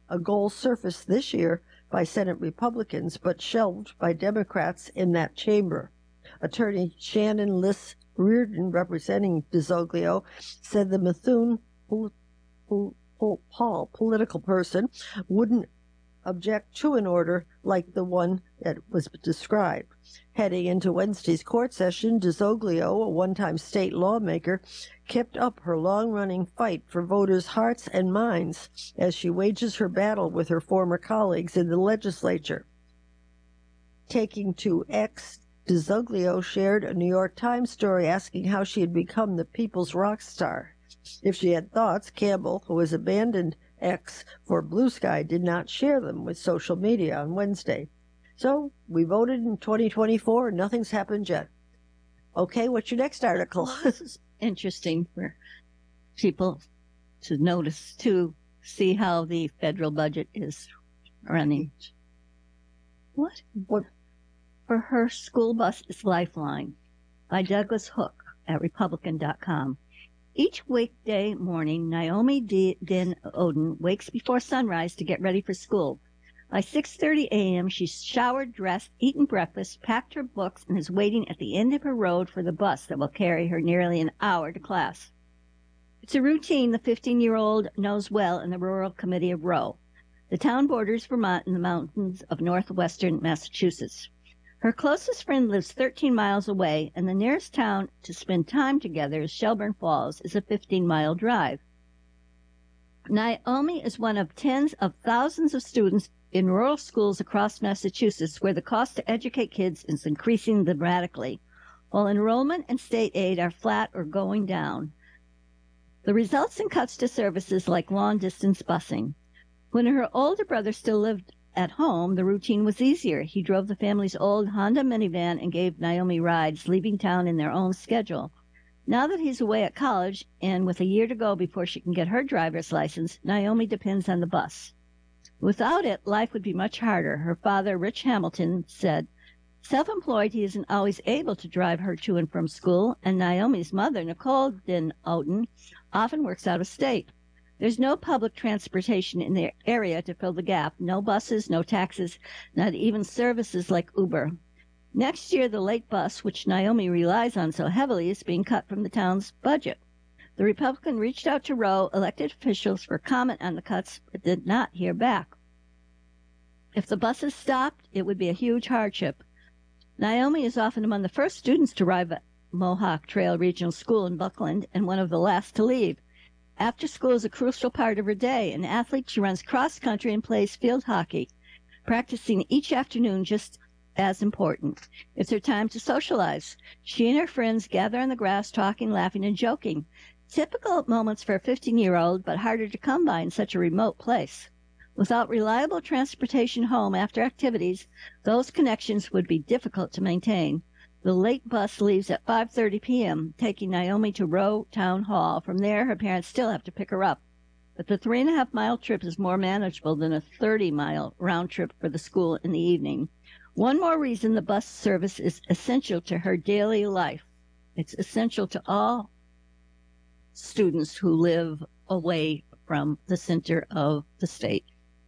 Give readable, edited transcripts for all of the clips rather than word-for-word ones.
a goal surfaced this year by Senate Republicans but shelved by Democrats in that chamber. Attorney Shannon Liss Reardon, representing DiZoglio, said the Methuen political person wouldn't object to an order like the one that was described. Heading into Wednesday's court session, DiZoglio, a one-time state lawmaker, kept up her long-running fight for voters' hearts and minds as she wages her battle with her former colleagues in the legislature. Taking to X, DiZoglio shared a New York Times story asking how she had become the people's rock star. If she had thoughts, Campbell, who has abandoned X for Blue Sky, did not share them with social media on Wednesday. So, we voted in 2024 and nothing's happened yet. Okay, what's your next article? Well, this is interesting for people to notice, to see how the federal budget is running. What? For her school bus is Lifeline by Douglas Hook at Republican.com. Each weekday morning, Naomi Din Odin wakes before sunrise to get ready for school. By 6:30 a.m., she's showered, dressed, eaten breakfast, packed her books, and is waiting at the end of her road for the bus that will carry her nearly an hour to class. It's a routine the 15-year-old knows well in the rural committee of Roe. The town borders Vermont and the mountains of northwestern Massachusetts. Her closest friend lives 13 miles away, and the nearest town to spend time together is Shelburne Falls, is a 15-mile drive. Naomi is one of tens of thousands of students in rural schools across Massachusetts where the cost to educate kids is increasing dramatically, while enrollment and state aid are flat or going down. The results in cuts to services like long-distance busing. When her older brother still lived at home, the routine was easier. He drove the family's old Honda minivan and gave Naomi rides, leaving town in their own schedule. Now that he's away at college, and with a year to go before she can get her driver's license, Naomi depends on the bus. Without it, life would be much harder. Her father, Rich Hamilton, said, self-employed, he isn't always able to drive her to and from school, and Naomi's mother, Nicole Din Odin, often works out of state. There's no public transportation in the area to fill the gap. No buses, no taxis, not even services like Uber. Next year, the late bus, which Naomi relies on so heavily, is being cut from the town's budget. The Republican reached out to Roe elected officials for comment on the cuts, but did not hear back. If the buses stopped, it would be a huge hardship. Naomi is often among the first students to arrive at Mohawk Trail Regional School in Buckland and one of the last to leave. After school is a crucial part of her day. An athlete, she runs cross-country and plays field hockey, practicing each afternoon just as important. It's her time to socialize. She and her friends gather on the grass, talking, laughing, and joking. Typical moments for a 15-year-old, but harder to come by in such a remote place. Without reliable transportation home after activities, those connections would be difficult to maintain. The late bus leaves at 5:30 p.m., taking Naomi to Roe Town Hall. From there, her parents still have to pick her up. But the 3.5-mile trip is more manageable than a 30-mile round trip for the school in the evening. One more reason the bus service is essential to her daily life. It's essential to all students who live away from the center of the state.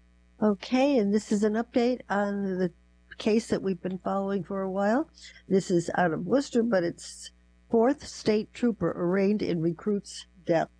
Okay, and this is an update on the case that we've been following for a while. This is out of Worcester, but it's fourth state trooper arraigned in recruit's death.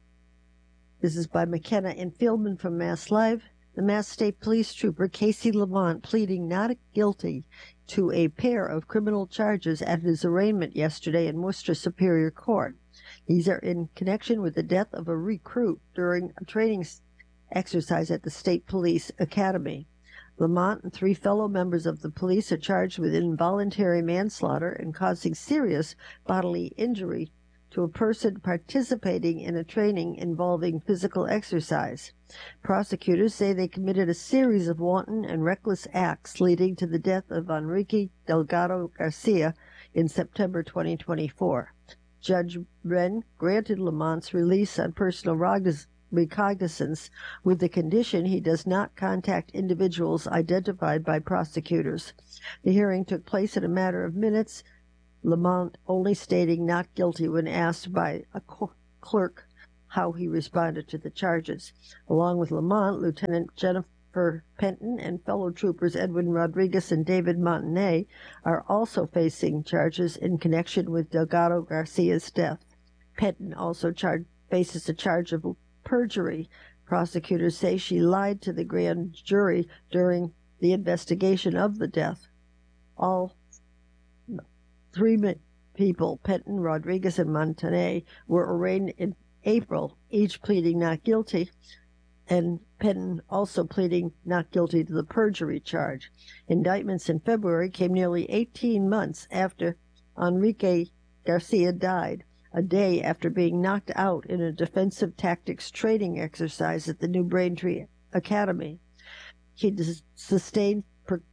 This is by McKenna and Fieldman from Mass Live. The Mass State Police trooper Casey Lamont pleading not guilty to a pair of criminal charges at his arraignment yesterday in Worcester Superior Court. These are in connection with the death of a recruit during a training exercise at the State Police Academy. Lamont and 3 fellow members of the police are charged with involuntary manslaughter and causing serious bodily injury to a person participating in a training involving physical exercise. Prosecutors say they committed a series of wanton and reckless acts leading to the death of Enrique Delgado Garcia in September 2024. Judge Wren granted Lamont's release on personal recognizance with the condition he does not contact individuals identified by prosecutors. The hearing took place in a matter of minutes, Lamont only stating not guilty when asked by a clerk how he responded to the charges. Along with Lamont, Lieutenant Jennifer Penton and fellow troopers Edwin Rodriguez and David Montanet are also facing charges in connection with Delgado Garcia's death. Penton also faces a charge of perjury. Prosecutors say she lied to the grand jury during the investigation of the death. All three people, Penton, Rodriguez, and Montanet, were arraigned in April, each pleading not guilty, and Penton also pleading not guilty to the perjury charge. Indictments in February came nearly 18 months after Enrique Garcia died, a day after being knocked out in a defensive tactics training exercise at the New Braintree Academy. He sustained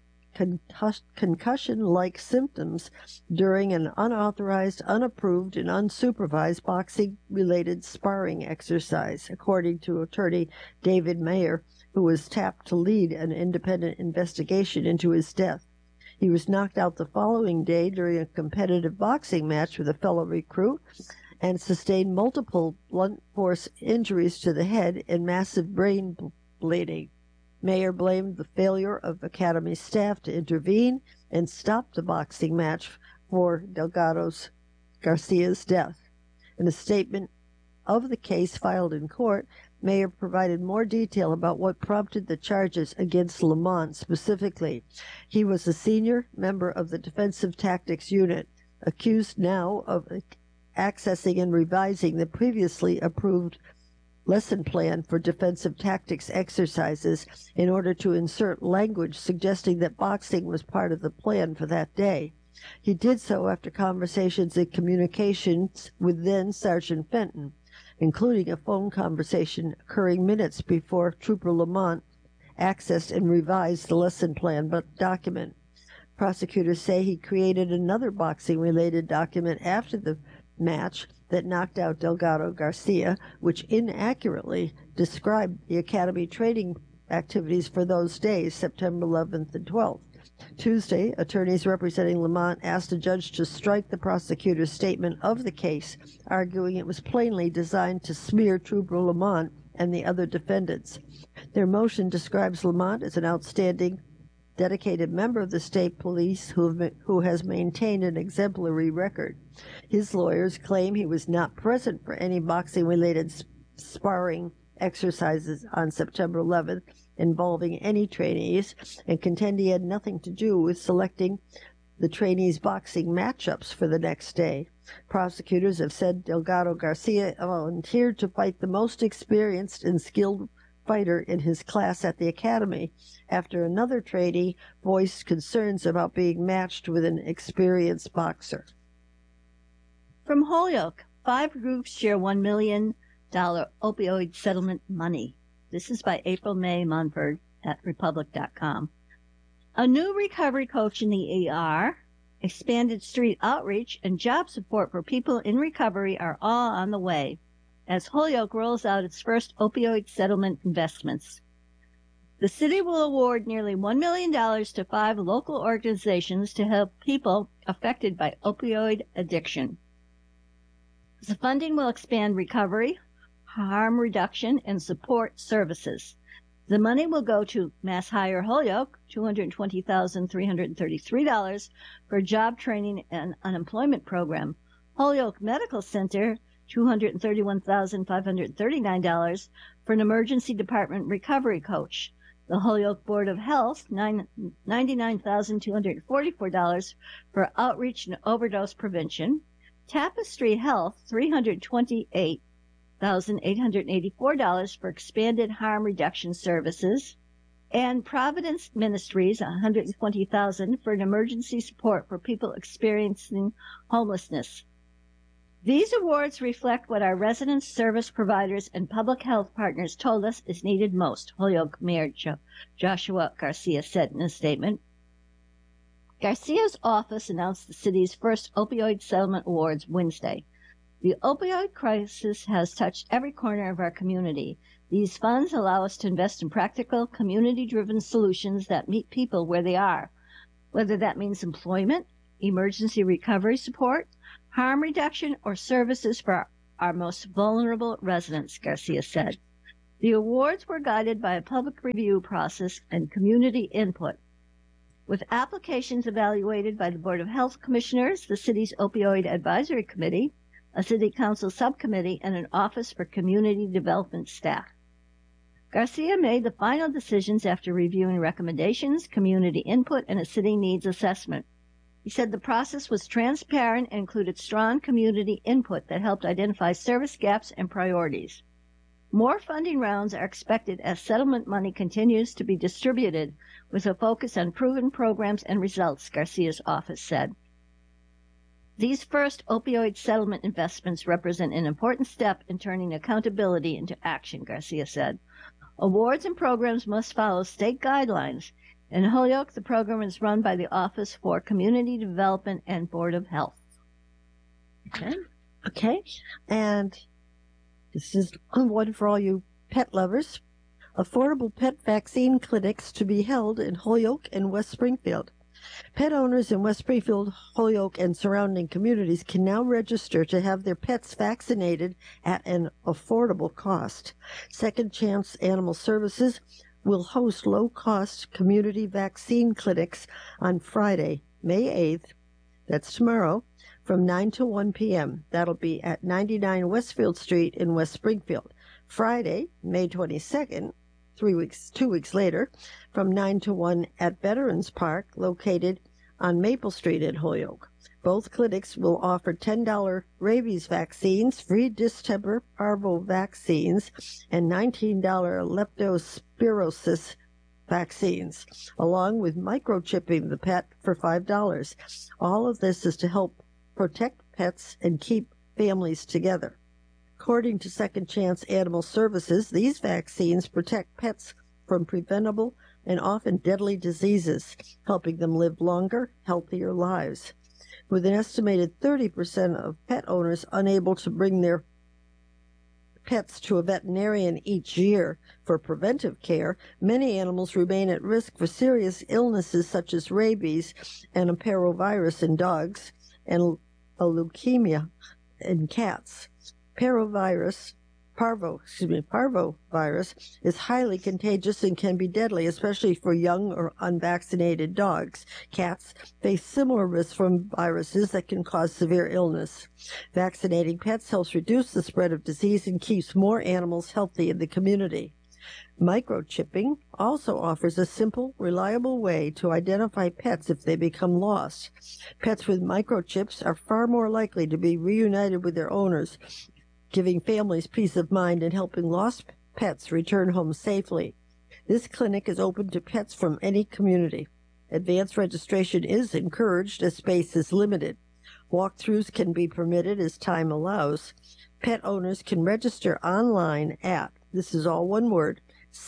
concussion-like symptoms during an unauthorized, unapproved, and unsupervised boxing-related sparring exercise, according to attorney David Mayer, who was tapped to lead an independent investigation into his death. He was knocked out the following day during a competitive boxing match with a fellow recruit and sustained multiple blunt force injuries to the head and massive brain bleeding. Mayer blamed the failure of Academy staff to intervene and stop the boxing match for Delgado Garcia's death. In a statement of the case filed in court, Mayer provided more detail about what prompted the charges against Lamont specifically. He was a senior member of the Defensive Tactics Unit, accused now of accessing and revising the previously approved lesson plan for defensive tactics exercises in order to insert language suggesting that boxing was part of the plan for that day. He did so after conversations and communications with then Sergeant Fenton, including a phone conversation occurring minutes before Trooper Lamont accessed and revised the lesson plan document. Prosecutors say he created another boxing-related document after the match that knocked out Delgado Garcia, which inaccurately described the Academy training activities for those days, September 11th and 12th. Tuesday, attorneys representing Lamont asked a judge to strike the prosecutor's statement of the case, arguing it was plainly designed to smear Trooper Lamont and the other defendants. Their motion describes Lamont as an outstanding, dedicated member of the state police who has maintained an exemplary record. His lawyers claim he was not present for any boxing-related sparring exercises on September 11th involving any trainees and contend he had nothing to do with selecting the trainees' boxing matchups for the next day. Prosecutors have said Delgado Garcia volunteered to fight the most experienced and skilled fighter in his class at the academy after another trainee voiced concerns about being matched with an experienced boxer. From Holyoke, 5 groups share $1 million opioid settlement money. This is by April May Munford at Republic.com. A new recovery coach in the ER, expanded street outreach, and job support for people in recovery are all on the way as Holyoke rolls out its first opioid settlement investments. The city will award nearly $1 million to 5 local organizations to help people affected by opioid addiction. The funding will expand recovery, harm reduction, and support services. The money will go to Mass Hire Holyoke, $220,333 for job training and unemployment program. Holyoke Medical Center, $231,539 for an emergency department recovery coach. The Holyoke Board of Health, $99,244 for outreach and overdose prevention. Tapestry Health, $328,884 for expanded harm reduction services, and Providence Ministries, $120,000 for an emergency support for people experiencing homelessness. These awards reflect what our residents, service providers, and public health partners told us is needed most, Holyoke Mayor Joshua Garcia said in a statement. Garcia's office announced the city's first opioid settlement awards Wednesday. The opioid crisis has touched every corner of our community. These funds allow us to invest in practical, community-driven solutions that meet people where they are, whether that means employment, emergency recovery support, harm reduction, or services for our most vulnerable residents, Garcia said. The awards were guided by a public review process and community input, with applications evaluated by the Board of Health Commissioners, the city's Opioid Advisory Committee, a city council subcommittee, and an office for community development staff. Garcia made the final decisions after reviewing recommendations, community input, and a city needs assessment. He said the process was transparent and included strong community input that helped identify service gaps and priorities. More funding rounds are expected as settlement money continues to be distributed with a focus on proven programs and results, Garcia's office said. These first opioid settlement investments represent an important step in turning accountability into action, Garcia said. Awards and programs must follow state guidelines. In Holyoke, the program is run by the Office for Community Development and Board of Health. Okay. And this is one for all you pet lovers. Affordable pet vaccine clinics to be held in Holyoke and West Springfield. Pet owners in West Springfield, Holyoke, and surrounding communities can now register to have their pets vaccinated at an affordable cost. Second Chance Animal Services will host low-cost community vaccine clinics on Friday, May 8th, that's tomorrow, from 9 to 1 p.m. That'll be at 99 Westfield Street in West Springfield. Friday, May 22nd, 2 weeks later, from 9 to 1 at Veterans Park, located on Maple Street in Holyoke. Both clinics will offer $10 rabies vaccines, free distemper parvo vaccines, and $19 leptospirosis vaccines, along with microchipping the pet for $5. All of this is to help protect pets and keep families together. According to Second Chance Animal Services, these vaccines protect pets from preventable and often deadly diseases, helping them live longer, healthier lives. With an estimated 30% of pet owners unable to bring their pets to a veterinarian each year for preventive care, many animals remain at risk for serious illnesses such as rabies and a parvovirus in dogs and a leukemia in cats. Parvovirus is highly contagious and can be deadly, especially for young or unvaccinated dogs. Cats face similar risks from viruses that can cause severe illness. Vaccinating pets helps reduce the spread of disease and keeps more animals healthy in the community. Microchipping also offers a simple, reliable way to identify pets if they become lost. Pets with microchips are far more likely to be reunited with their owners, giving families peace of mind and helping lost pets return home safely. This clinic is open to pets from any community. Advanced registration is encouraged as space is limited. Walkthroughs can be permitted as time allows. Pet owners can register online at, this is all one word,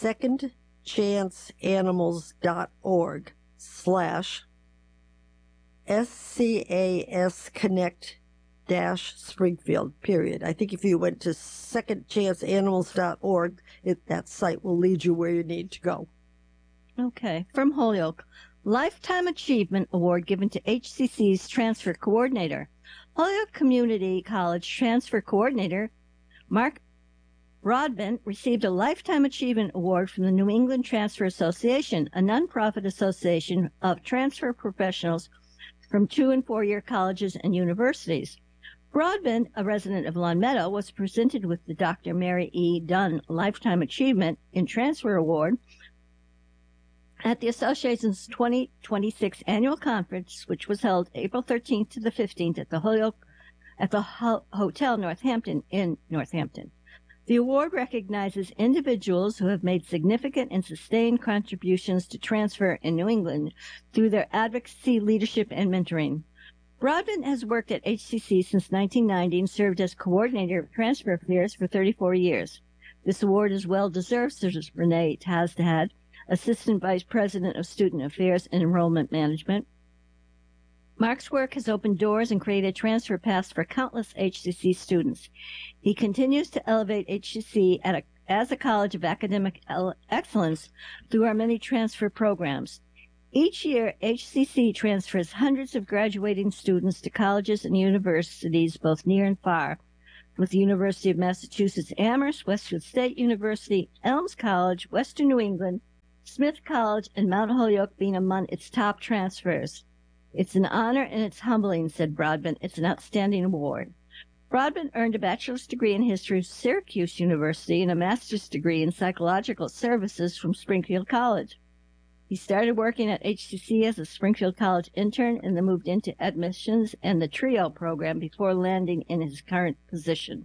secondchanceanimals.org/SCAS Connect Springfield, period. I think if you went to secondchanceanimals.org, that site will lead you where you need to go. Okay. From Holyoke, Lifetime Achievement Award given to HCC's Transfer Coordinator. Holyoke Community College Transfer Coordinator Mark Broadbent received a Lifetime Achievement Award from the New England Transfer Association, a nonprofit association of transfer professionals from 2- and 4-year colleges and universities. Broadbent, a resident of Long Meadow, was presented with the Dr. Mary E. Dunn Lifetime Achievement in Transfer Award at the association's 2026 annual conference, which was held April 13th to the 15th at the Hotel Northampton in Northampton. The award recognizes individuals who have made significant and sustained contributions to transfer in New England through their advocacy, leadership, and mentoring. Broadbent has worked at HCC since 1990 and served as coordinator of transfer affairs for 34 years. This award is well-deserved, says Renee Tazdad, Assistant Vice President of Student Affairs and Enrollment Management. Mark's work has opened doors and created transfer paths for countless HCC students. He continues to elevate HCC as a college of academic excellence through our many transfer programs. Each year, HCC transfers hundreds of graduating students to colleges and universities, both near and far. with the University of Massachusetts Amherst, Westfield State University, Elms College, Western New England, Smith College, and Mount Holyoke being among its top transfers. It's an honor and it's humbling, said Broadbent. It's an outstanding award. Broadbent earned a bachelor's degree in history from Syracuse University and a master's degree in psychological services from Springfield College. He started working at HCC as a Springfield College intern and then moved into admissions and the TRIO program before landing in his current position.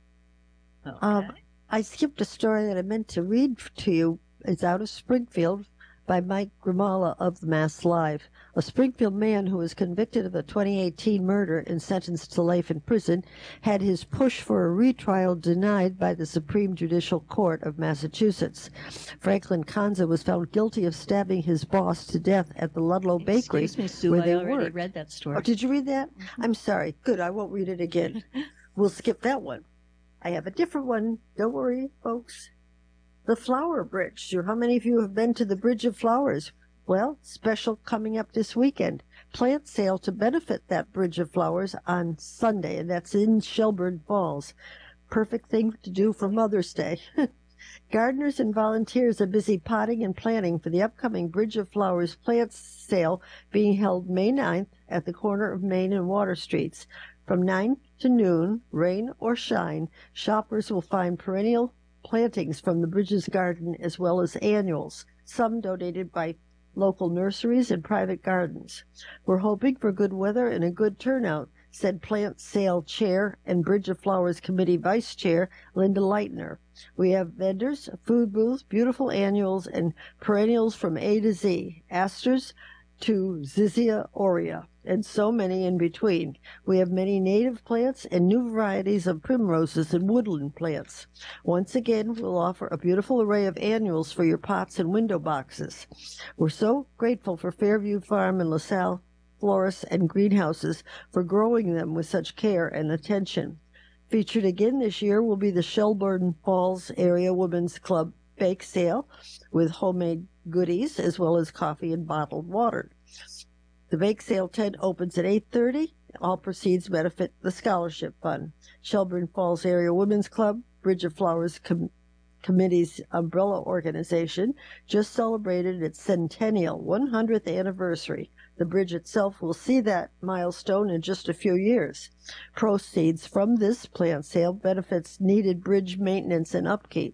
Okay. I skipped a story that I meant to read to you. It's out of Springfield by Mike Grimala of the Mass Live. A Springfield man who was convicted of a 2018 murder and sentenced to life in prison had his push for a retrial denied by the Supreme Judicial Court of Massachusetts. Franklin Kanza was found guilty of stabbing his boss to death at the Ludlow Bakery. Excuse me, Sue, where I they already worked. read that story. Oh, did you read that? Mm-hmm. I'm sorry. Good, I won't read it again. We'll skip that one. I have a different one. Don't worry, folks. The Flower Bridge. How many of you have been to the Bridge of Flowers? Well, special coming up this weekend. Plant sale to benefit that Bridge of Flowers on Sunday, and that's in Shelburne Falls. Perfect thing to do for Mother's Day. Gardeners and volunteers are busy potting and planting for the upcoming Bridge of Flowers plant sale being held May 9th at the corner of Main and Water Streets. From 9 to noon, rain or shine, shoppers will find perennial plantings from the Bridges Garden as well as annuals, some donated by local nurseries and private gardens. We're hoping for good weather and a good turnout, said Plant Sale Chair and Bridge of Flowers Committee Vice Chair Linda Leitner. We have vendors, food booths, beautiful annuals, and perennials from A to Z, asters to Zizia aurea, and so many in between. We have many native plants and new varieties of primroses and woodland plants. Once again, we'll offer a beautiful array of annuals for your pots and window boxes. We're so grateful for Fairview Farm and LaSalle Florists and Greenhouses for growing them with such care and attention. Featured again this year will be the Shelburne Falls Area Women's Club Bake Sale with homemade goodies as well as coffee and bottled water. The bake sale tent opens at 8:30. All proceeds benefit the Scholarship Fund. Shelburne Falls Area Women's Club, Bridge of Flowers Committee's umbrella organization, just celebrated its centennial 100th anniversary. The bridge itself will see that milestone in just a few years. Proceeds from this plant sale benefits needed bridge maintenance and upkeep.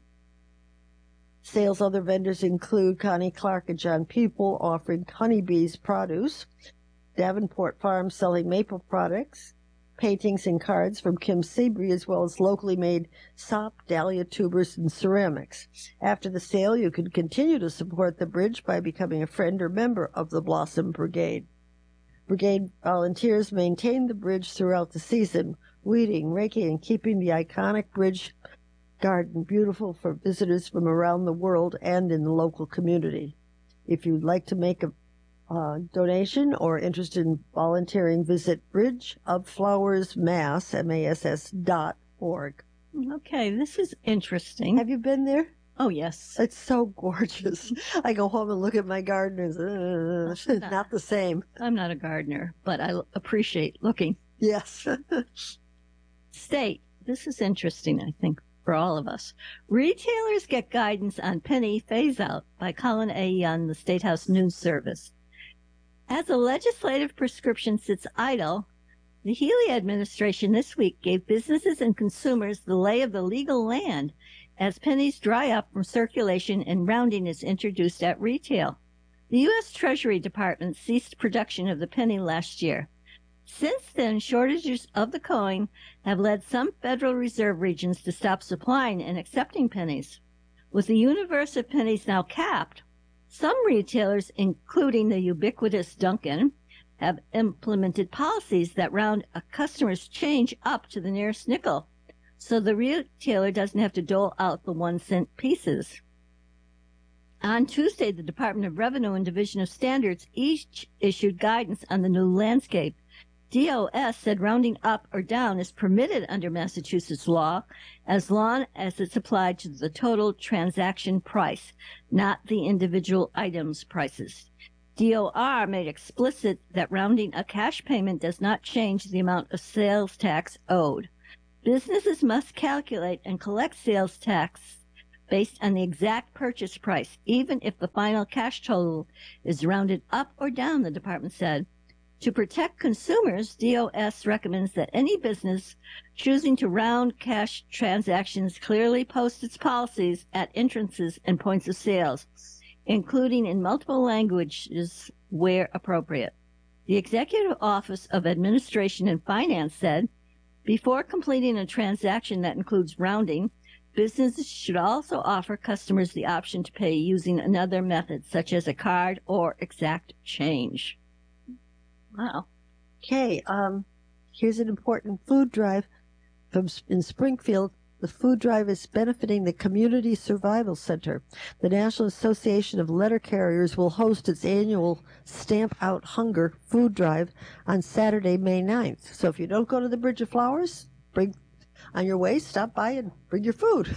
Sales other vendors include Connie Clark and John People offering honeybees produce, Davenport Farm selling maple products, paintings and cards from Kim Seabury, as well as locally made sop, dahlia tubers, and ceramics. After the sale, you can continue to support the bridge by becoming a friend or member of the Blossom Brigade. Brigade volunteers maintain the bridge throughout the season, weeding, raking, and keeping the iconic bridge garden beautiful for visitors from around the world and in the local community. If you'd like to make a donation or interested in volunteering, visit bridgeofflowersmass.org. Okay, this is interesting. Have you been there? Oh, yes. It's so gorgeous. I go home and look at my gardens. Not the same. I'm not a gardener, but I appreciate looking. Yes. State, this is interesting, I think, for all of us. Retailers get guidance on penny phase-out by Colin A. Young, the State House News Service. As a legislative prescription sits idle, the Healy administration this week gave businesses and consumers the lay of the legal land as pennies dry up from circulation and rounding is introduced at retail. The U.S. Treasury Department ceased production of the penny last year. Since then, shortages of the coin have led some Federal Reserve regions to stop supplying and accepting pennies. With the universe of pennies now capped, some retailers, including the ubiquitous Dunkin', have implemented policies that round a customer's change up to the nearest nickel, so the retailer doesn't have to dole out the 1-cent pieces. On Tuesday, the Department of Revenue and Division of Standards each issued guidance on the new landscape. DOS said rounding up or down is permitted under Massachusetts law as long as it's applied to the total transaction price, not the individual items' prices. DOR made explicit that rounding a cash payment does not change the amount of sales tax owed. Businesses must calculate and collect sales tax based on the exact purchase price, even if the final cash total is rounded up or down, the department said. To protect consumers, DOS recommends that any business choosing to round cash transactions clearly post its policies at entrances and points of sales, including in multiple languages where appropriate. The Executive Office of Administration and Finance said, before completing a transaction that includes rounding, businesses should also offer customers the option to pay using another method, such as a card or exact change. Wow. Okay, here's an important food drive in Springfield. The food drive is benefiting the Community Survival Center. The National Association of Letter Carriers will host its annual Stamp Out Hunger food drive on Saturday, May 9th. So if you don't go to the Bridge of Flowers, on your way, stop by and bring your food.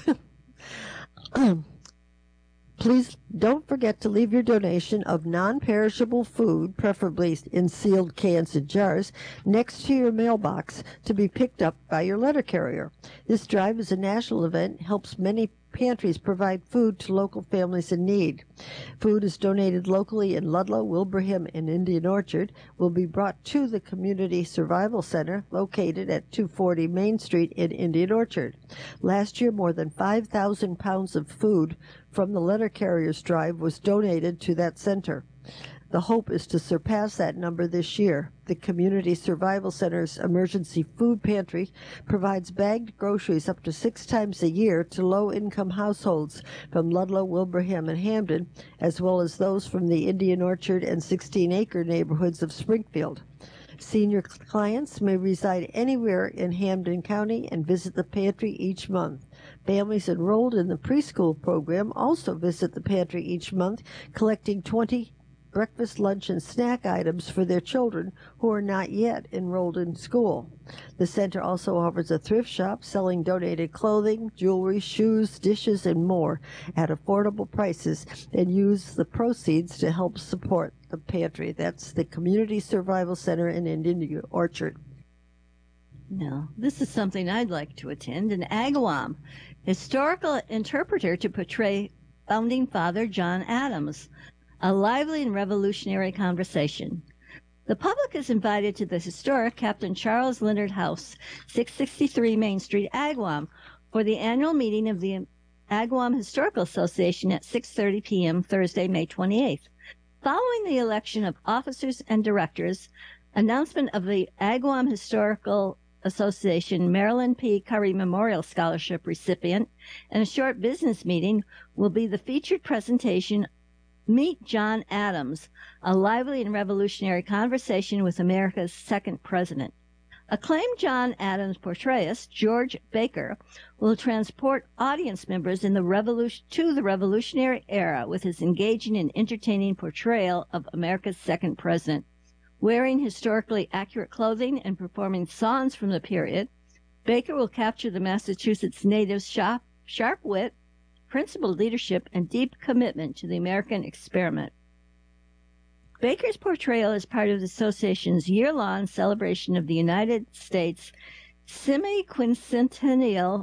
Please don't forget to leave your donation of non-perishable food, preferably in sealed cans and jars, next to your mailbox to be picked up by your letter carrier. This drive is a national event, helps many pantries provide food to local families in need. Food is donated locally in Ludlow, Wilbraham, and Indian Orchard, will be brought to the Community Survival Center located at 240 Main Street in Indian Orchard. Last year, more than 5,000 pounds of food from the letter carriers drive was donated to that center. The hope is to surpass that number this year. The Community Survival Center's emergency food pantry provides bagged groceries up to 6 times a year to low-income households from Ludlow, Wilbraham, and Hamden, as well as those from the Indian Orchard and 16-acre neighborhoods of Springfield. Senior clients may reside anywhere in Hamden County and visit the pantry each month. Families enrolled in the preschool program also visit the pantry each month, collecting 20 breakfast, lunch, and snack items for their children who are not yet enrolled in school. The center also offers a thrift shop selling donated clothing, jewelry, shoes, dishes, and more at affordable prices, and use the proceeds to help support the pantry. That's the Community Survival Center in Indian Orchard. Now, this is something I'd like to attend. An Agawam historical interpreter to portray founding father John Adams. A lively and revolutionary conversation. The public is invited to the historic Captain Charles Leonard House, 663 Main Street, Agawam, for the annual meeting of the Agawam Historical Association at 6:30 p.m. Thursday, May 28th. Following the election of officers and directors, announcement of the Agawam Historical Association Marilyn P. Curry Memorial Scholarship recipient, and a short business meeting will be the featured presentation Meet John Adams, a lively and revolutionary conversation with America's second president. Acclaimed John Adams portrayist George Baker will transport audience members in to the Revolutionary era with his engaging and entertaining portrayal of America's second president. Wearing historically accurate clothing and performing songs from the period, Baker will capture the Massachusetts native's sharp wit, principled leadership, and deep commitment to the American experiment. Baker's portrayal is part of the association's year-long celebration of the United States semi-quincentennial.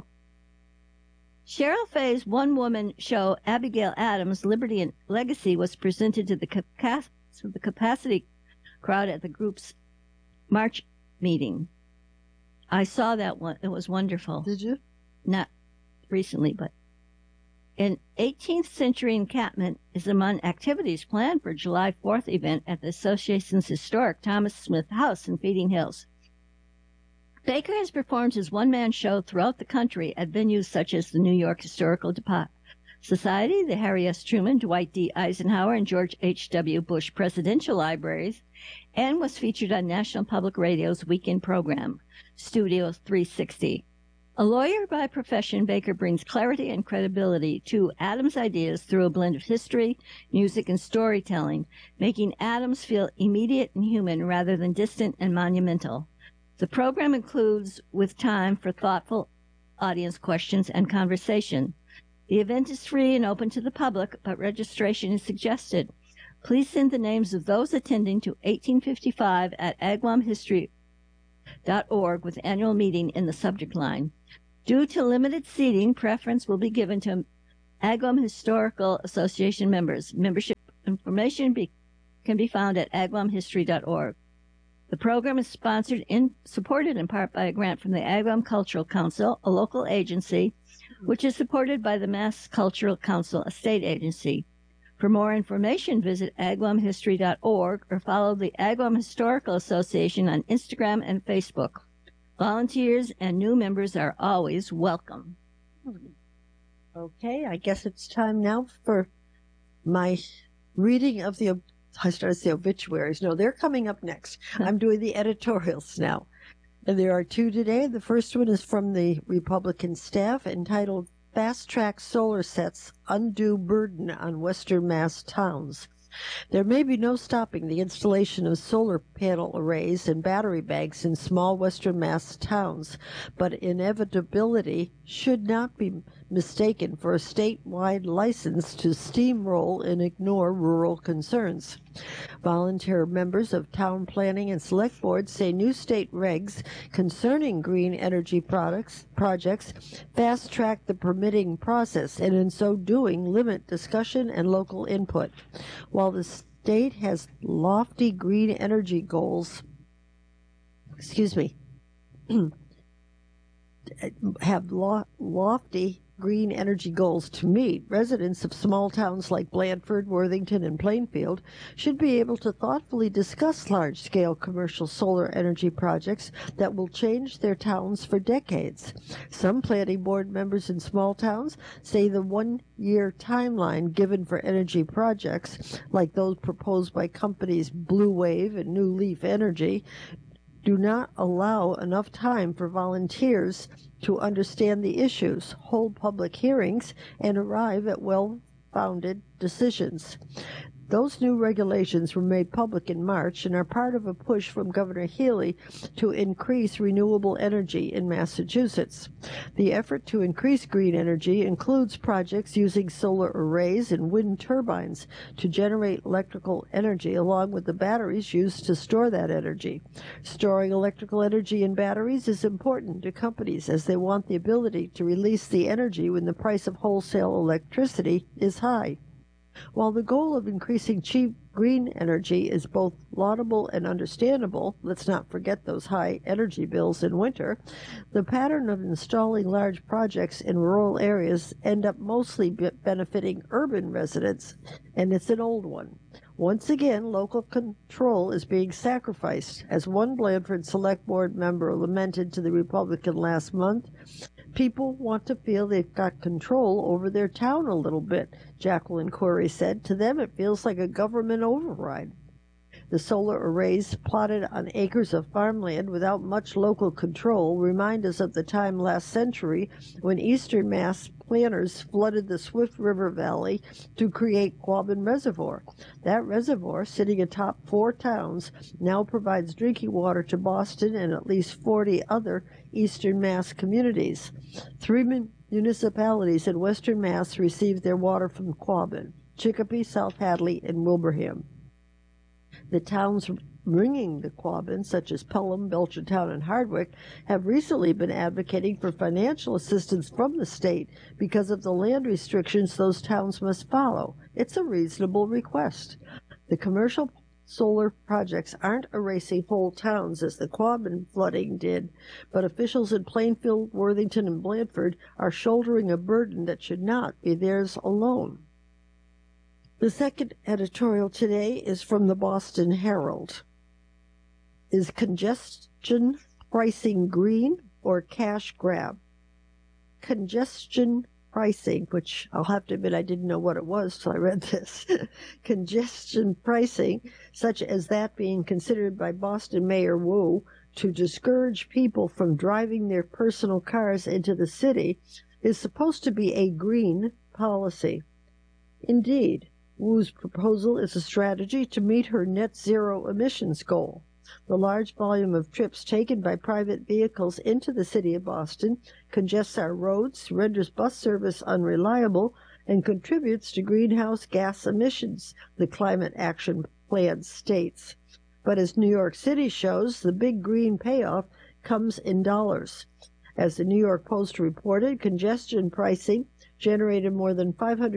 Cheryl Fay's one-woman show, Abigail Adams, Liberty and Legacy, was presented to the capacity crowd at the group's March meeting. I saw that one. It was wonderful. Did you? Not recently, but an 18th century encampment is among activities planned for July 4th event at the association's historic Thomas Smith House in Feeding Hills. Baker has performed his one-man show throughout the country at venues such as the New York Historical Society, the Harry S. Truman, Dwight D. Eisenhower, and George H.W. Bush Presidential Libraries, and was featured on National Public Radio's weekend program, Studio 360. A lawyer by profession, Baker brings clarity and credibility to Adams' ideas through a blend of history, music, and storytelling, making Adams feel immediate and human rather than distant and monumental. The program includes with time for thoughtful audience questions and conversation. The event is free and open to the public, but registration is suggested. Please send the names of those attending to 1855 at agawamhistory.org with annual meeting in the subject line. Due to limited seating, preference will be given to Agawam Historical Association members. Membership information can be found at agawamhistory.org. The program is supported in part by a grant from the Agawam Cultural Council, a local agency, which is supported by the Mass Cultural Council, a state agency. For more information, visit agawamhistory.org or follow the Agawam Historical Association on Instagram and Facebook. Volunteers and new members are always welcome. Okay, I guess it's time now for my reading of I started to say obituaries. No, they're coming up next. I'm doing the editorials now. And there are two today. The first one is from the Republican staff entitled Fast Track Solar Sets Undue Burden on Western Mass Towns. There may be no stopping the installation of solar panel arrays and battery banks in small Western Mass towns, but inevitability should not be mistaken for a statewide license to steamroll and ignore rural concerns. Volunteer members of town planning and select boards say new state regs concerning green energy projects fast-track the permitting process and in so doing limit discussion and local input. While the state has lofty green energy goals, lofty green energy goals to meet, residents of small towns like Blandford, Worthington, and Plainfield should be able to thoughtfully discuss large-scale commercial solar energy projects that will change their towns for decades. Some planning board members in small towns say the one-year timeline given for energy projects, like those proposed by companies Blue Wave and New Leaf Energy, do not allow enough time for volunteers to understand the issues, hold public hearings, and arrive at well-founded decisions. Those new regulations were made public in March and are part of a push from Governor Healy to increase renewable energy in Massachusetts. The effort to increase green energy includes projects using solar arrays and wind turbines to generate electrical energy, along with the batteries used to store that energy. Storing electrical energy in batteries is important to companies as they want the ability to release the energy when the price of wholesale electricity is high. While the goal of increasing cheap green energy is both laudable and understandable, let's not forget those high energy bills in winter, the pattern of installing large projects in rural areas end up mostly benefiting urban residents, and it's an old one. Once again, local control is being sacrificed. As one Blandford Select Board member lamented to the Republican last month, people want to feel they've got control over their town a little bit, Jacqueline Corey said. To them, it feels like a government override. The solar arrays plotted on acres of farmland without much local control remind us of the time last century when Eastern Mass planners flooded the Swift River Valley to create Quabbin Reservoir. That reservoir, sitting atop 4 towns, now provides drinking water to Boston and at least 40 other Eastern Mass communities. 3 municipalities in Western Mass receive their water from Quabbin: Chicopee, South Hadley, and Wilbraham. The towns ringing the Quabbin, such as Pelham, Belchertown, and Hardwick, have recently been advocating for financial assistance from the state because of the land restrictions those towns must follow. It's a reasonable request. The commercial solar projects aren't erasing whole towns as the Quabbin flooding did, but officials in Plainfield, Worthington, and Blandford are shouldering a burden that should not be theirs alone. The second editorial today is from the Boston Herald. Is congestion pricing green or cash grab? Congestion pricing, which I'll have to admit I didn't know what it was till I read this. Congestion pricing, such as that being considered by Boston Mayor Wu to discourage people from driving their personal cars into the city, is supposed to be a green policy. Indeed, Wu's proposal is a strategy to meet her net zero emissions goal. The large volume of trips taken by private vehicles into the city of Boston congests our roads, renders bus service unreliable, and contributes to greenhouse gas emissions, the Climate Action Plan states. But as New York City shows, the big green payoff comes in dollars. As the New York Post reported, congestion pricing generated more than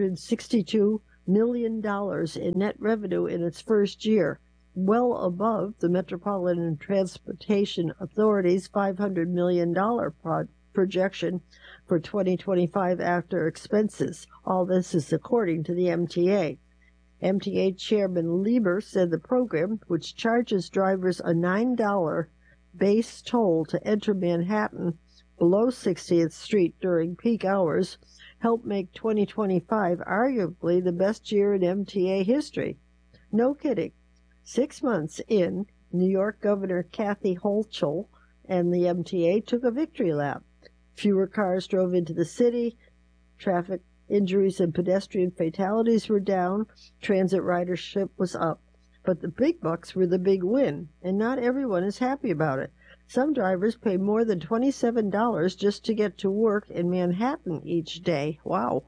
$562 million in net revenue in its first year, well above the Metropolitan Transportation Authority's $500 million projection for 2025 after expenses. All this is according to the MTA. MTA Chairman Lieber said the program, which charges drivers a $9 base toll to enter Manhattan below 60th Street during peak hours, helped make 2025 arguably the best year in MTA history. No kidding. 6 months in, New York Governor Kathy Hochul and the MTA took a victory lap. Fewer cars drove into the city, traffic injuries and pedestrian fatalities were down, transit ridership was up. But the big bucks were the big win, and not everyone is happy about it. Some drivers pay more than $27 just to get to work in Manhattan each day. Wow.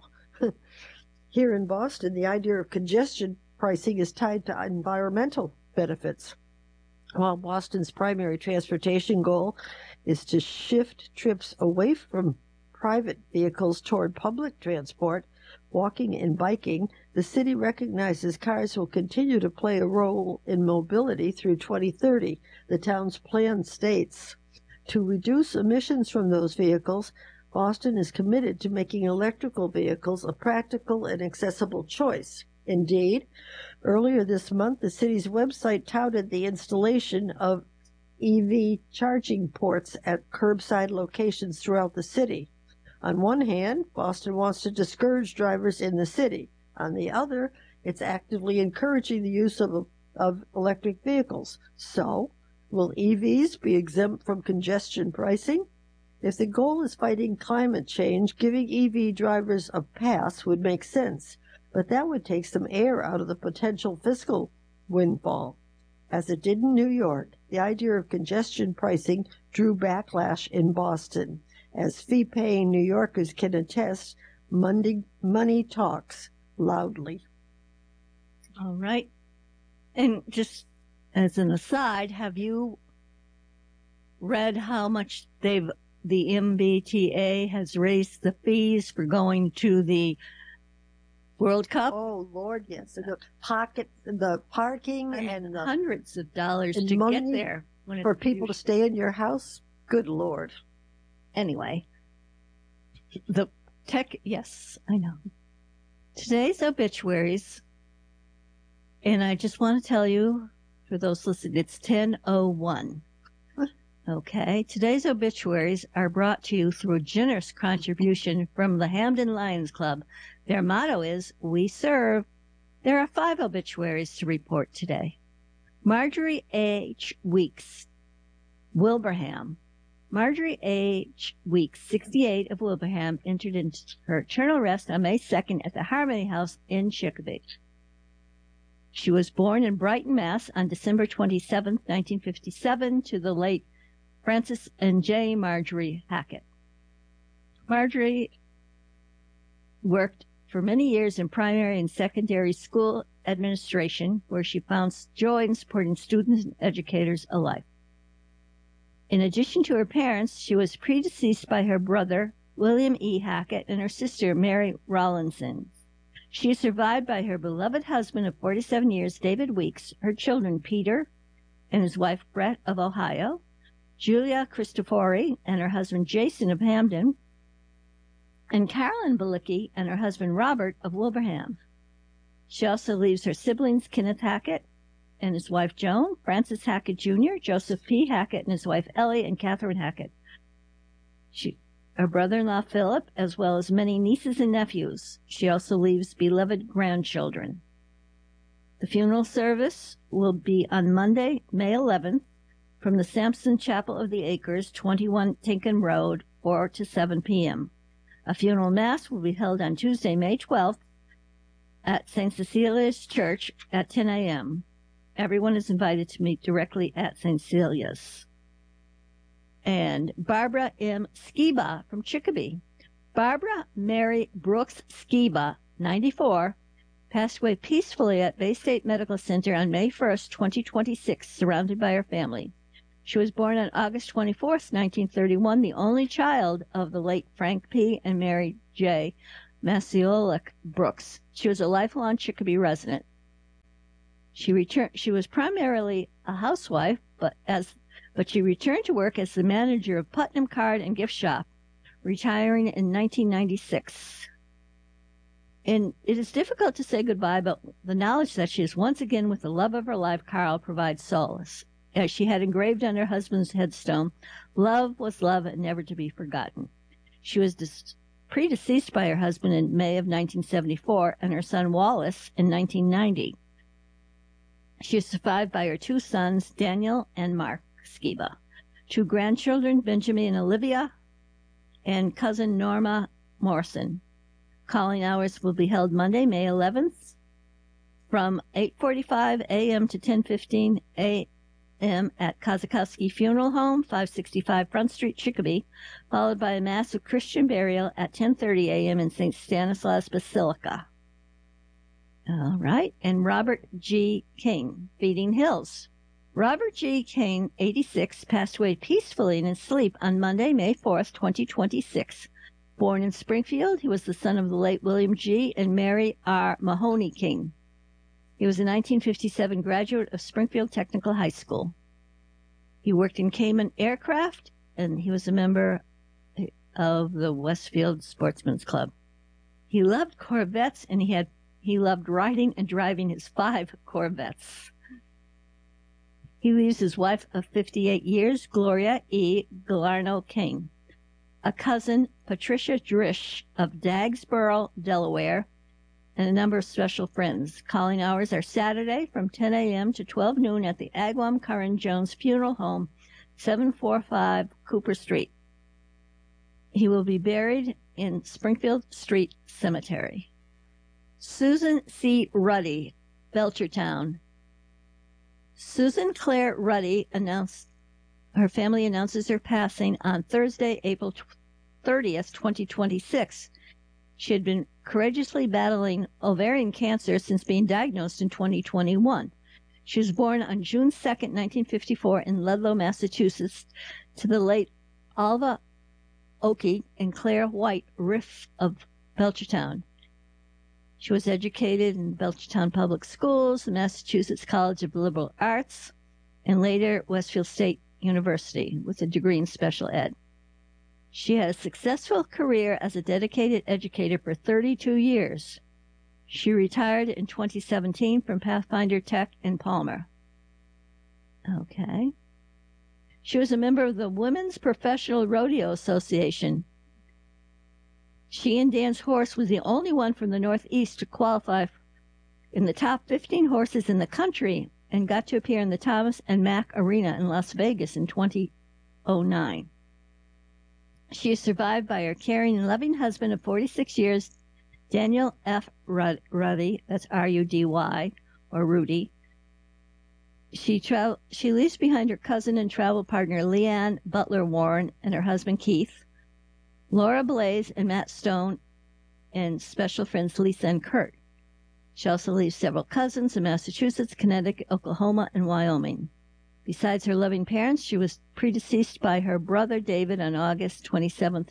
Here in Boston, the idea of congestion pricing is tied to environmental benefits. While Boston's primary transportation goal is to shift trips away from private vehicles toward public transport, walking and biking, the city recognizes cars will continue to play a role in mobility through 2030. The town's plan states, to reduce emissions from those vehicles, Boston is committed to making electrical vehicles a practical and accessible choice. Indeed, earlier this month, the city's website touted the installation of EV charging ports at curbside locations throughout the city. On one hand, Boston wants to discourage drivers in the city. On the other, it's actively encouraging the use of electric vehicles. So, will EVs be exempt from congestion pricing? If the goal is fighting climate change, giving EV drivers a pass would make sense, but that would take some air out of the potential fiscal windfall. As it did in New York, the idea of congestion pricing drew backlash in Boston. As fee-paying New Yorkers can attest, money talks loudly. All right. And just as an aside, have you read how much the MBTA has raised the fees for going to the World Cup? Oh, Lord, yes. And the parking and the hundreds of dollars to get there. For people to stay in your house? Good Lord. Anyway, yes, I know. Today's obituaries, and I just want to tell you, for those listening, it's 10:01. Okay, today's obituaries are brought to you through a generous contribution from the Hamden Lions Club. Their motto is, we serve. There are 5 obituaries to report today. Marjorie H. Weeks, Wilbraham. Marjorie H. Weeks, 68, of Wilbraham, entered into her eternal rest on May 2nd at the Harmony House in Chicopee. She was born in Brighton, Mass. on December 27, 1957, to the late Francis and J. Marjorie Hackett. Marjorie worked for many years in primary and secondary school administration, where she found joy in supporting students and educators alike. In addition to her parents, she was predeceased by her brother, William E. Hackett, and her sister, Mary Rawlinson. She is survived by her beloved husband of 47 years, David Weeks, her children, Peter and his wife, Brett of Ohio, Julia Cristofori and her husband, Jason of Hamden, and Carolyn Balicki and her husband, Robert of Wilbraham. She also leaves her siblings, Kenneth Hackett and his wife Joan, Francis Hackett Jr., Joseph P. Hackett and his wife Ellie, and Catherine Hackett. Her brother-in-law Philip, as well as many nieces and nephews. She also leaves beloved grandchildren. The funeral service will be on Monday, May 11th, from the Sampson Chapel of the Acres, 21 Tinken Road, 4 to 7 p.m. A funeral mass will be held on Tuesday, May 12th, at St. Cecilia's Church at 10 a.m. Everyone is invited to meet directly at St. Cecilia's. And Barbara M. Skiba from Chicopee. Barbara Mary Brooks Skiba, 94, passed away peacefully at Bay State Medical Center on May 1st, 2026, surrounded by her family. She was born on August 24th, 1931, the only child of the late Frank P. and Mary J. Maciolek Brooks. She was a lifelong Chicopee resident. She was primarily a housewife, but she returned to work as the manager of Putnam Card and Gift Shop, retiring in 1996. And it is difficult to say goodbye, but the knowledge that she is once again with the love of her life, Carl, provides solace. As she had engraved on her husband's headstone, love was love and never to be forgotten. She was predeceased by her husband in May of 1974 and her son Wallace in 1990. She is survived by her two sons, Daniel and Mark Skiba, two grandchildren, Benjamin and Olivia, and cousin Norma Morrison. Calling hours will be held Monday, May 11th, from 8:45 a.m. to 10:15 a.m. at Kozakowski Funeral Home, 565 Front Street, Chicopee, followed by a mass of Christian burial at 10:30 a.m. in St. Stanislaus Basilica. All right, and Robert G. King, Feeding Hills. Robert G. King, 86, passed away peacefully in his sleep on Monday, May 4th, 2026. Born in Springfield, he was the son of the late William G. and Mary R. Mahoney King. He was a 1957 graduate of Springfield Technical High School. He worked in Cayman Aircraft, and he was a member of the Westfield Sportsman's Club. He loved Corvettes, and he loved riding and driving his 5 Corvettes. He leaves his wife of 58 years, Gloria E. Galarno King, a cousin, Patricia Drish of Dagsboro, Delaware, and a number of special friends. Calling hours are Saturday from 10 a.m. to 12 noon at the Agawam Curran Jones Funeral Home, 745 Cooper Street. He will be buried in Springfield Street Cemetery. Susan C. Ruddy, Belchertown. Susan Claire Ruddy her family announces her passing on Thursday, April 30th, 2026. She had been courageously battling ovarian cancer since being diagnosed in 2021. She was born on June 2nd, 1954 in Ludlow, Massachusetts, to the late Alva Oakey and Claire White Riff of Belchertown. She was educated in Belchertown Public Schools, the Massachusetts College of Liberal Arts, and later Westfield State University with a degree in special ed. She had a successful career as a dedicated educator for 32 years. She retired in 2017 from Pathfinder Tech in Palmer. Okay. She was a member of the Women's Professional Rodeo Association. She and Dan's horse was the only one from the Northeast to qualify in the top 15 horses in the country and got to appear in the Thomas and Mack Arena in Las Vegas in 2009. She is survived by her caring and loving husband of 46 years, Daniel F. Ruddy, that's R-U-D-Y, or Rudy. She leaves behind her cousin and travel partner, Leanne Butler Warren, and her husband, Keith, Laura Blaze and Matt Stone, and special friends Lisa and Kurt. She also leaves several cousins in Massachusetts, Connecticut, Oklahoma, and Wyoming. Besides her loving parents, she was predeceased by her brother David on August 27,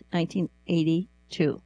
1982.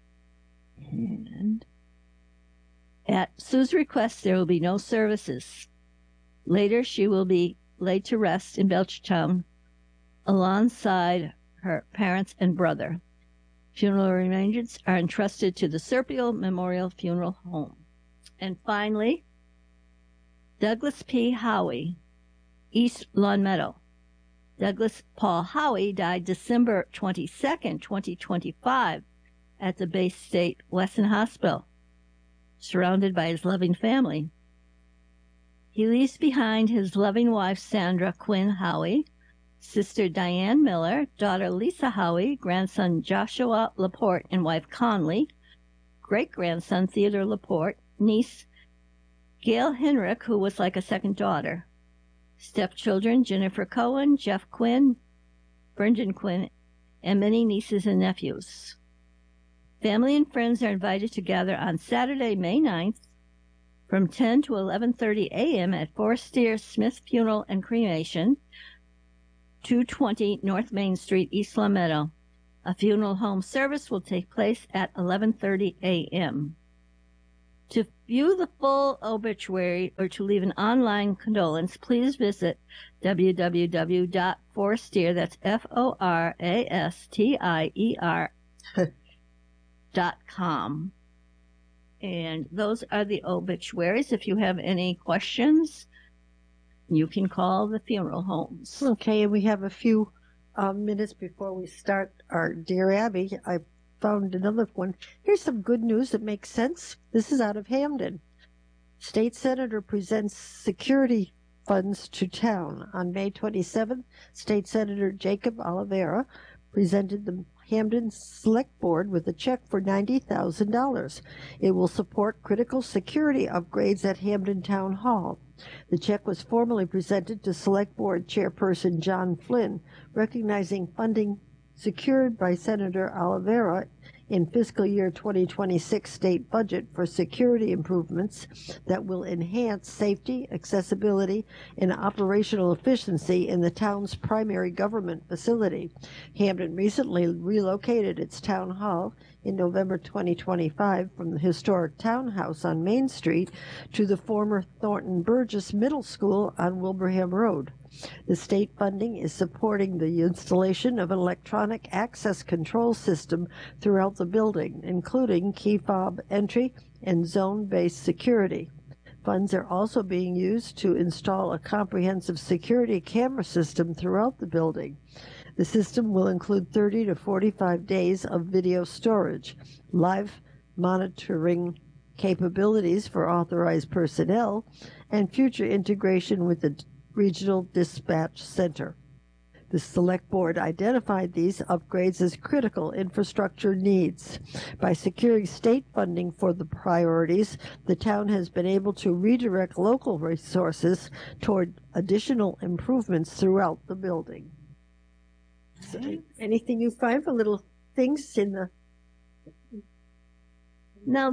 And at Sue's request, there will be no services. Later, she will be laid to rest in Belchertown alongside her parents and brother. Funeral arrangements are entrusted to the Serpio Memorial Funeral Home. And finally, Douglas P. Howie, East Long Meadow. Douglas Paul Howie died December 22nd, 2025 at the Bay State Wesson Hospital, surrounded by his loving family. He leaves behind his loving wife, Sandra Quinn Howie, sister Diane Miller, daughter Lisa Howie, grandson Joshua Laporte and wife Conley, great-grandson Theodore Laporte, niece Gail Henrich, who was like a second daughter, stepchildren Jennifer Cohen, Jeff Quinn, Brendan Quinn, and many nieces and nephews. Family and friends are invited to gather on Saturday, May 9th from 10 to 11:30 a.m. at Forestier Smith Funeral and Cremation, 220 North Main Street, East Longmeadow. A funeral home service will take place at 11:30 a.m. To view the full obituary or to leave an online condolence, please visit www.forestier, that's FORASTIER.com. And those are the obituaries. If you have any questions, you can call the funeral homes. Okay, and we have a few minutes before we start our Dear Abby. I found another one. Here's some good news that makes sense. This is out of Hamden. State Senator presents security funds to town. On May 27th, State Senator Jacob Oliveira presented the Hamden Select Board with a check for $90,000. It will support critical security upgrades at Hamden Town Hall. The check was formally presented to Select Board Chairperson John Flynn, recognizing funding secured by Senator Oliveira in fiscal year 2026 state budget for security improvements that will enhance safety, accessibility, and operational efficiency in the town's primary government facility. Hamden recently relocated its town hall in November 2025 from the historic townhouse on Main Street to the former Thornton Burgess Middle School on Wilbraham Road. The state funding is supporting the installation of an electronic access control system throughout the building, including key fob entry and zone-based security. Funds are also being used to install a comprehensive security camera system throughout the building. The system will include 30 to 45 days of video storage, live monitoring capabilities for authorized personnel, and future integration with the Regional Dispatch Center. The Select Board identified these upgrades as critical infrastructure needs. By securing state funding for the priorities, the town has been able to redirect local resources toward additional improvements throughout the building. So, anything you find for little things in the... Now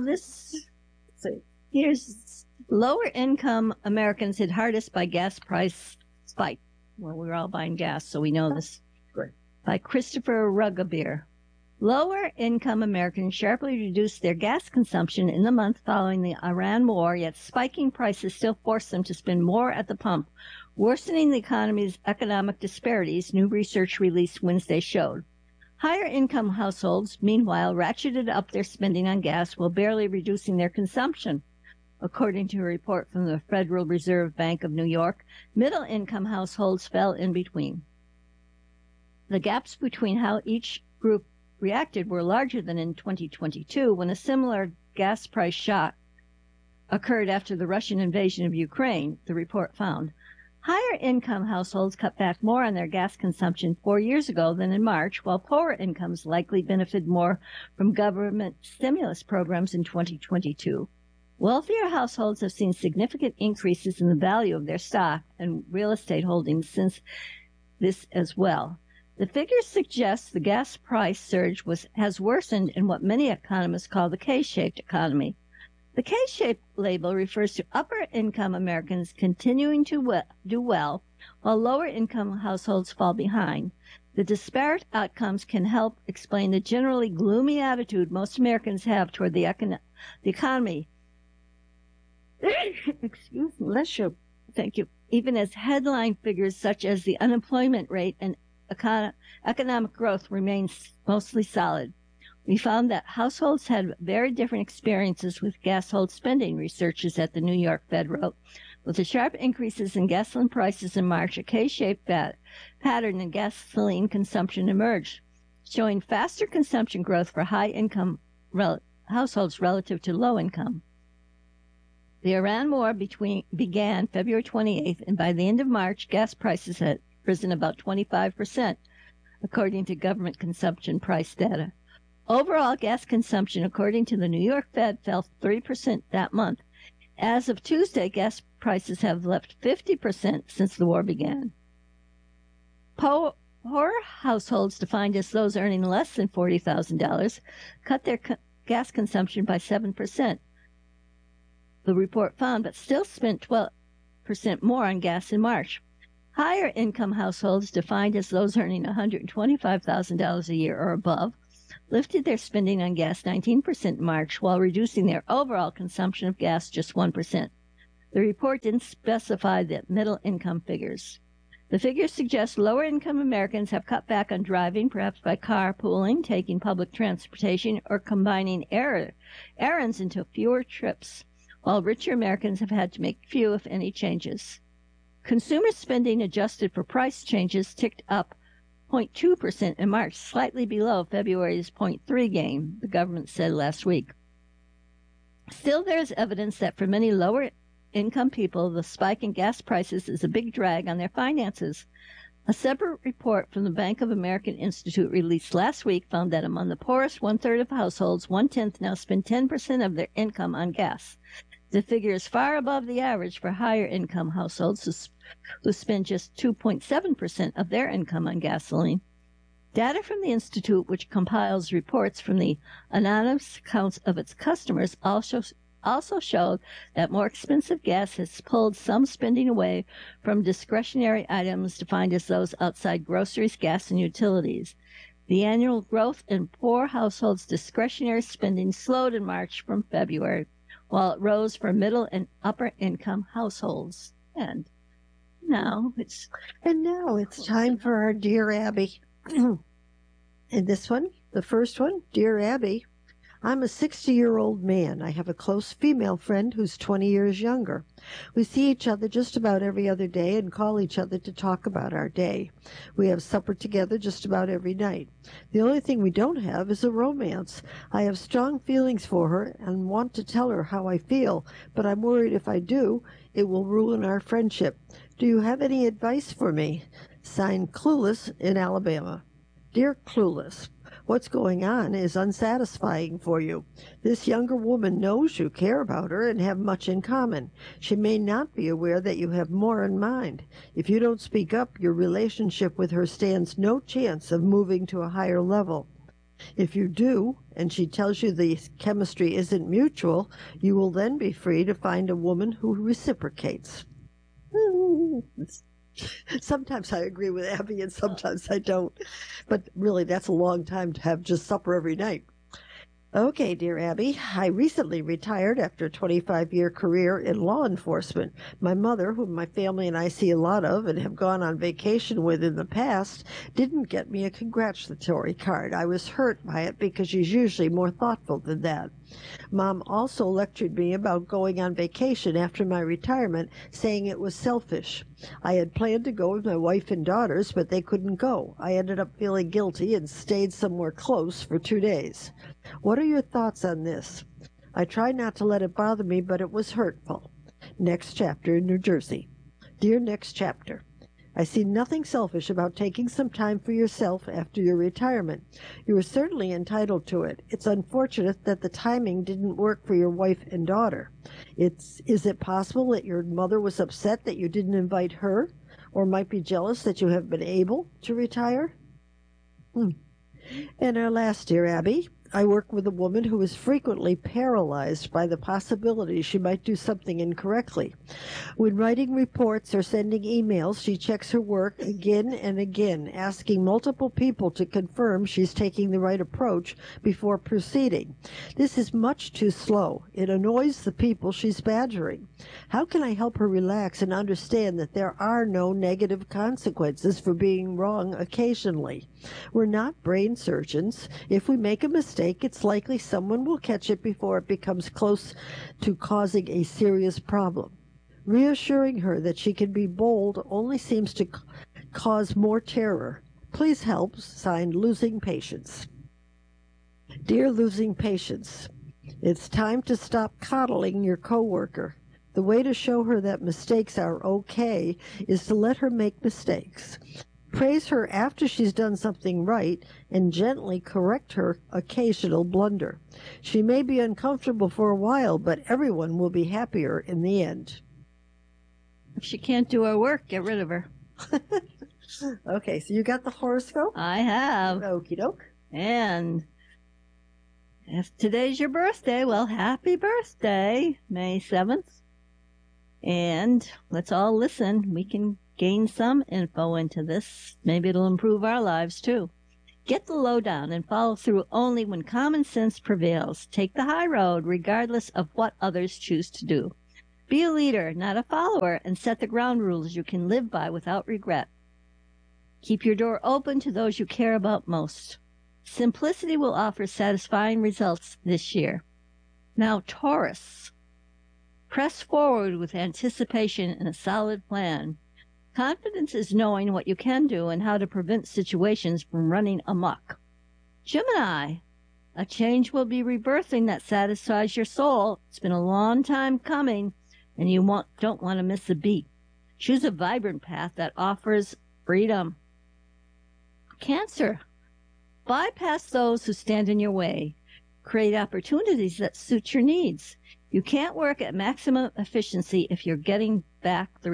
here's lower income Americans hit hardest by gas price spike. Well, we're all buying gas, so we know this. Great. By Christopher Ruggabeer. Lower income Americans sharply reduced their gas consumption in the month following the Iran war, yet spiking prices still forced them to spend more at the pump, worsening the economy's economic disparities, new research released Wednesday showed. Higher income households, meanwhile, ratcheted up their spending on gas while barely reducing their consumption. According to a report from the Federal Reserve Bank of New York, middle-income households fell in between. The gaps between how each group reacted were larger than in 2022, when a similar gas price shock occurred after the Russian invasion of Ukraine, the report found. Higher-income households cut back more on their gas consumption 4 years ago than in March, while poorer incomes likely benefited more from government stimulus programs in 2022. Wealthier households have seen significant increases in the value of their stock and real estate holdings since this as well. The figures suggest the gas price surge has worsened in what many economists call the K-shaped economy. The K-shaped label refers to upper-income Americans continuing to do well, while lower-income households fall behind. The disparate outcomes can help explain the generally gloomy attitude most Americans have toward the economy. Excuse me, bless you. Thank you. Even as headline figures such as the unemployment rate and economic growth remains mostly solid. We found that households had very different experiences with household spending, researchers at the New York Fed wrote. With the sharp increases in gasoline prices in March, a K-shaped pattern in gasoline consumption emerged, showing faster consumption growth for high-income households relative to low-income. The Iran war began February 28th, and by the end of March, gas prices had risen about 25%, according to government consumption price data. Overall gas consumption, according to the New York Fed, fell 3% that month. As of Tuesday, gas prices have left 50% since the war began. Poor households, defined as those earning less than $40,000, cut their gas consumption by 7%. The report found, but still spent 12% more on gas in March. Higher income households, defined as those earning $125,000 a year or above, lifted their spending on gas 19% in March while reducing their overall consumption of gas just 1%. The report didn't specify the middle income figures. The figures suggest lower income Americans have cut back on driving, perhaps by carpooling, taking public transportation, or combining errands into fewer trips, while richer Americans have had to make few, if any, changes. Consumer spending adjusted for price changes ticked up 0.2% in March, slightly below February's 0.3 gain, the government said last week. Still, there is evidence that for many lower income people, the spike in gas prices is a big drag on their finances. A separate report from the Bank of America Institute released last week found that among the poorest one-third of households, one-tenth now spend 10% of their income on gas. The figure is far above the average for higher income households who spend just 2.7% of their income on gasoline. Data from the Institute, which compiles reports from the anonymous accounts of its customers, also showed that more expensive gas has pulled some spending away from discretionary items defined as those outside groceries, gas, and utilities. The annual growth in poor households' discretionary spending slowed in March from February, while it rose for middle and upper income households. And now it's time for our Dear Abby. And this one, the first one, Dear Abby, I'm a 60-year-old man. I have a close female friend who's 20 years younger. We see each other just about every other day and call each other to talk about our day. We have supper together just about every night. The only thing we don't have is a romance. I have strong feelings for her and want to tell her how I feel, but I'm worried if I do, it will ruin our friendship. Do you have any advice for me? Signed, Clueless in Alabama. Dear Clueless, what's going on is unsatisfying for you. This younger woman knows you care about her and have much in common. She may not be aware that you have more in mind. If you don't speak up, your relationship with her stands no chance of moving to a higher level. If you do, and she tells you the chemistry isn't mutual, you will then be free to find a woman who reciprocates. Sometimes I agree with Abby and sometimes I don't. But really, that's a long time to have just supper every night. Okay, dear Abby, I recently retired after a 25-year career in law enforcement. My mother, whom my family and I see a lot of and have gone on vacation with in the past, didn't get me a congratulatory card. I was hurt by it because she's usually more thoughtful than that. Mom also lectured me about going on vacation after my retirement, saying it was selfish. I had planned to go with my wife and daughters, but they couldn't go. I ended up feeling guilty and stayed somewhere close for 2 days. What are your thoughts on this? I tried not to let it bother me, but it was hurtful. Next chapter in New Jersey. Dear Next Chapter, I see nothing selfish about taking some time for yourself after your retirement. You are certainly entitled to it. It's unfortunate that the timing didn't work for your wife and daughter. Is it possible that your mother was upset that you didn't invite her, or might be jealous that you have been able to retire? And our last, Dear Abby, I work with a woman who is frequently paralyzed by the possibility she might do something incorrectly. When writing reports or sending emails, she checks her work again and again, asking multiple people to confirm she's taking the right approach before proceeding. This is much too slow. It annoys the people she's badgering. How can I help her relax and understand that there are no negative consequences for being wrong occasionally? We're not brain surgeons. If we make a mistake, it's likely someone will catch it before it becomes close to causing a serious problem. Reassuring her that she can be bold only seems to cause more terror. Please help. Signed, Losing Patience. Dear Losing Patience, it's time to stop coddling your coworker. The way to show her that mistakes are okay is to let her make mistakes. Praise her after she's done something right and gently correct her occasional blunder. She may be uncomfortable for a while, but everyone will be happier in the end. If she can't do her work, get rid of her. Okay, so you got the horoscope? I have. Okie doke. And if today's your birthday, well, happy birthday, May 7th. And let's all listen. We can gain some info into this. Maybe it'll improve our lives, too. Get the lowdown and follow through only when common sense prevails. Take the high road, regardless of what others choose to do. Be a leader, not a follower, and set the ground rules you can live by without regret. Keep your door open to those you care about most. Simplicity will offer satisfying results this year. Now, Taurus. Press forward with anticipation and a solid plan. Confidence is knowing what you can do and how to prevent situations from running amok. Gemini. A change will be rebirthing that satisfies your soul. It's been a long time coming, and you don't want to miss a beat. Choose a vibrant path that offers freedom. Cancer. Bypass those who stand in your way. Create opportunities that suit your needs. You can't work at maximum efficiency if you aren't getting back the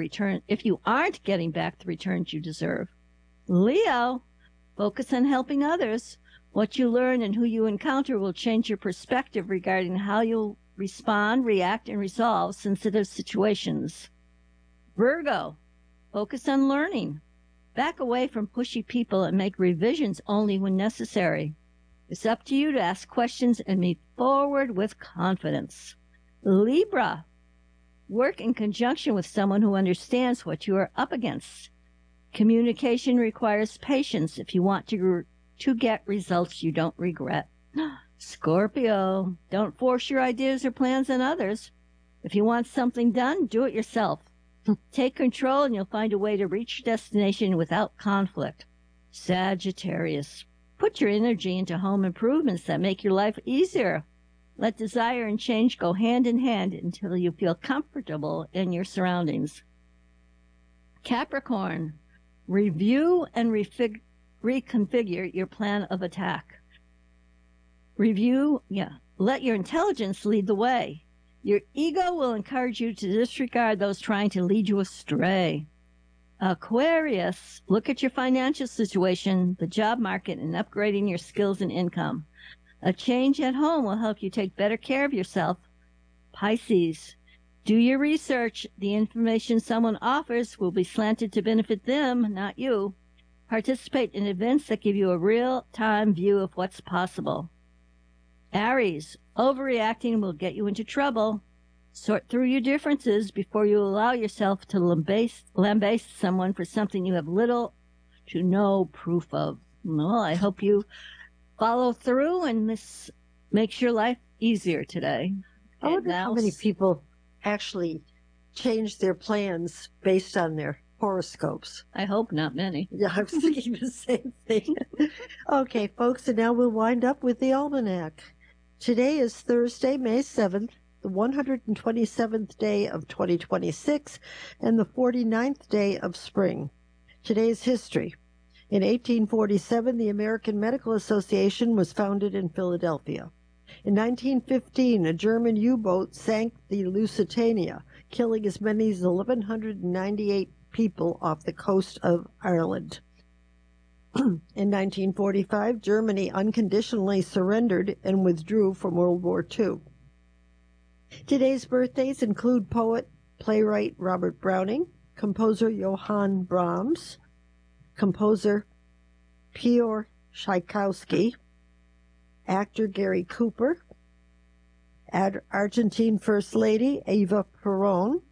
returns you deserve. Leo. Focus on helping others. What you learn and who you encounter will change your perspective regarding how you'll respond, react, and resolve sensitive situations. Virgo. Focus on learning. Back away from pushy people and make revisions only when necessary. It's up to you to ask questions and move forward with confidence. Libra. Work in conjunction with someone who understands what you are up against. Communication requires patience if you want to get results you don't regret. Scorpio. Don't force your ideas or plans on others. If you want something done, do it yourself. Take control and you'll find a way to reach your destination without conflict. Sagittarius. Put your energy into home improvements that make your life easier. Let desire and change go hand in hand until you feel comfortable in your surroundings. Capricorn. Review and reconfigure your plan of attack. Let your intelligence lead the way. Your ego will encourage you to disregard those trying to lead you astray. Aquarius, look at your financial situation, the job market, and upgrading your skills and income. A change at home will help you take better care of yourself. Pisces, do your research. The information someone offers will be slanted to benefit them, not you. Participate in events that give you a real-time view of what's possible. Aries, overreacting will get you into trouble. Sort through your differences before you allow yourself to lambaste someone for something you have little to no proof of. Well, I hope you follow through and makes your life easier today. I wonder how many people actually change their plans based on their horoscopes. I hope not many. Yeah, I was thinking the same thing. Okay, folks, and now we'll wind up with the almanac. Today is Thursday, May 7th, the 127th day of 2026, and the 49th day of spring. Today's history. In 1847, the American Medical Association was founded in Philadelphia. In 1915, a German U-boat sank the Lusitania, killing as many as 1,198 people off the coast of Ireland. In 1945, Germany unconditionally surrendered and withdrew from World War II. Today's birthdays include poet, playwright Robert Browning, composer Johann Brahms, composer Pyotr Tchaikovsky, actor Gary Cooper, Argentine First Lady Eva Perón.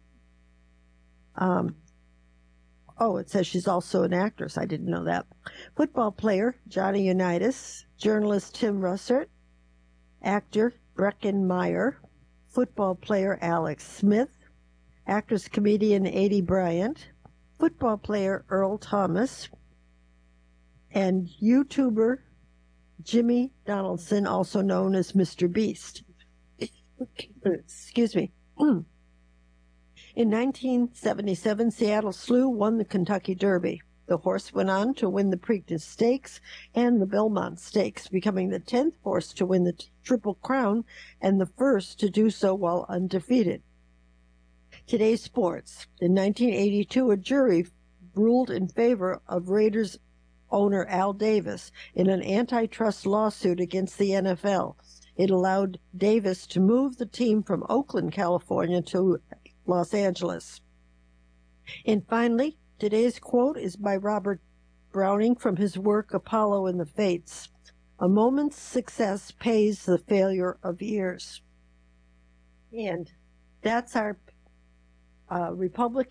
It says she's also an actress. I didn't know that. Football player Johnny Unitas, journalist Tim Russert, actor Breckin Meyer, football player Alex Smith, actress-comedian Aidy Bryant, football player Earl Thomas, and YouTuber Jimmy Donaldson, also known as Mr. Beast. Excuse me. In 1977, Seattle Slew won the Kentucky Derby. The horse went on to win the Preakness Stakes and the Belmont Stakes, becoming the 10th horse to win the Triple Crown and the first to do so while undefeated. Today's sports. In 1982, a jury ruled in favor of Raiders owner Al Davis in an antitrust lawsuit against the NFL. It allowed Davis to move the team from Oakland, California to Los Angeles. And finally, Today's quote is by Robert Browning from his work Apollo and the Fates. A moment's success pays the failure of years. And that's our Republic